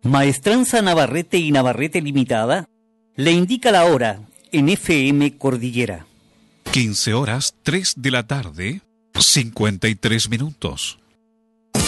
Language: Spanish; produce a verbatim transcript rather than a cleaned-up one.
Maestranza Navarrete y Navarrete Limitada le indica la hora en F M Cordillera. quince horas tres de la tarde, cincuenta y tres minutos.